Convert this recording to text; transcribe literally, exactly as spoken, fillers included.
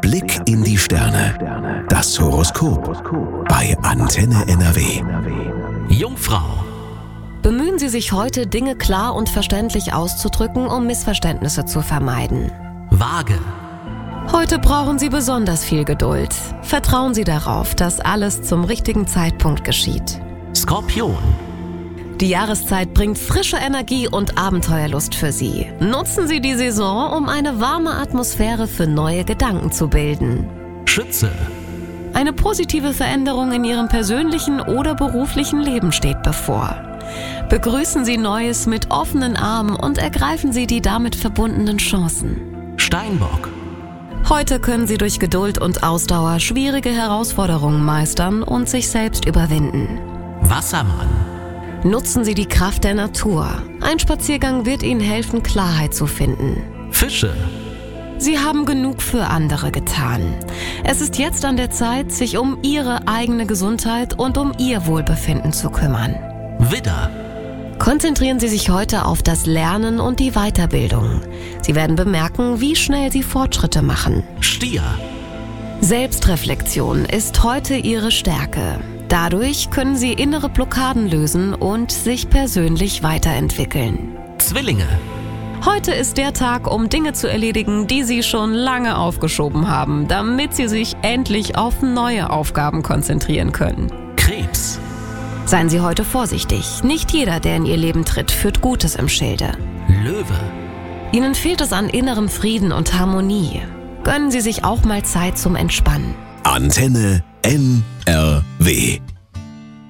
Blick in die Sterne. Das Horoskop bei Antenne N R W. Jungfrau. Bemühen Sie sich heute, Dinge klar und verständlich auszudrücken, um Missverständnisse zu vermeiden. Waage. Heute brauchen Sie besonders viel Geduld. Vertrauen Sie darauf, dass alles zum richtigen Zeitpunkt geschieht. Skorpion. Die Jahreszeit bringt frische Energie und Abenteuerlust für Sie. Nutzen Sie die Saison, um eine warme Atmosphäre für neue Gedanken zu bilden. Schütze. Eine positive Veränderung in Ihrem persönlichen oder beruflichen Leben steht bevor. Begrüßen Sie Neues mit offenen Armen und ergreifen Sie die damit verbundenen Chancen. Steinbock. Heute können Sie durch Geduld und Ausdauer schwierige Herausforderungen meistern und sich selbst überwinden. Wassermann. Nutzen Sie die Kraft der Natur. Ein Spaziergang wird Ihnen helfen, Klarheit zu finden. Fische. Sie haben genug für andere getan. Es ist jetzt an der Zeit, sich um Ihre eigene Gesundheit und um Ihr Wohlbefinden zu kümmern. Widder. Konzentrieren Sie sich heute auf das Lernen und die Weiterbildung. Sie werden bemerken, wie schnell Sie Fortschritte machen. Stier. Selbstreflexion ist heute Ihre Stärke. Dadurch können Sie innere Blockaden lösen und sich persönlich weiterentwickeln. Zwillinge. Heute ist der Tag, um Dinge zu erledigen, die Sie schon lange aufgeschoben haben, damit Sie sich endlich auf neue Aufgaben konzentrieren können. Krebs. Seien Sie heute vorsichtig. Nicht jeder, der in Ihr Leben tritt, führt Gutes im Schilde. Löwe. Ihnen fehlt es an innerem Frieden und Harmonie. Gönnen Sie sich auch mal Zeit zum Entspannen. Antenne N R W.